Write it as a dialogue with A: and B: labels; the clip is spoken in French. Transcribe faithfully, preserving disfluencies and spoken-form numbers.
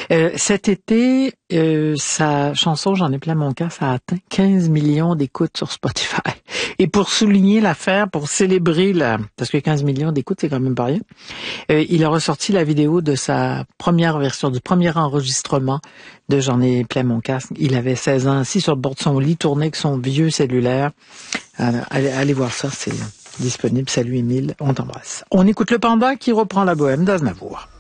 A: Euh, cet été, euh, sa chanson J'en ai plein mon cœur, ça a atteint quinze millions d'écoutes sur Spotify. Et pour souligner l'affaire, pour célébrer la, parce que quinze millions d'écoutes, c'est quand même pas rien, euh, il a ressorti la vidéo de sa première version, du premier enregistrement de J'en ai plein mon casque. Il avait seize ans, assis sur le bord de son lit, tourné avec son vieux cellulaire. Alors, allez, allez voir ça, c'est disponible. Salut Émile, on t'embrasse. On écoute le Panda qui reprend la bohème d'Aznavour.